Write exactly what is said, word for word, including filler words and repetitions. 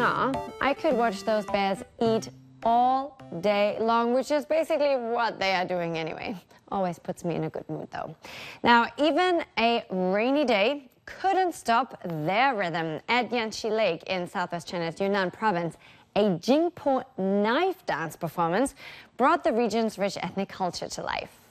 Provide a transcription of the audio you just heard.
Nah, I could watch those bears eat all day long, which is basically what they are doing anyway. Always puts me in a good mood though. Now, even a rainy day couldn't stop their rhythm. At Yanshi Lake in southwest China's Yunnan province, a Jingpo knife dance performance brought the region's rich ethnic culture to life.